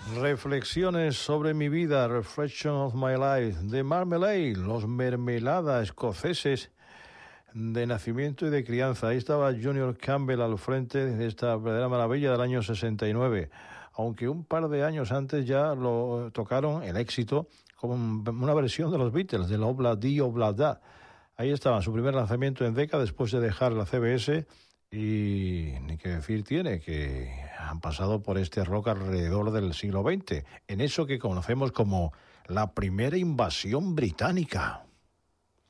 Reflexiones sobre mi vida, Reflection of My Life, de Marmalade, los mermelada escoceses de nacimiento y de crianza. Ahí estaba Junior Campbell al frente de esta verdadera maravilla del año 69, aunque un par de años antes ya lo tocaron el éxito con una versión de los Beatles, de la Obla Di Obla Da. Ahí estaba su primer lanzamiento en Decca después de dejar la CBS. Y ni que decir tiene que han pasado por este rock alrededor del siglo XX, en eso que conocemos como la primera invasión británica.